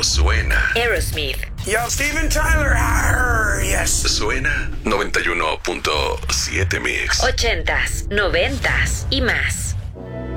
suena. Aerosmith. Yo, Steven Tyler. Yes. Suena 91.7 Mix. 80s, 90s y más.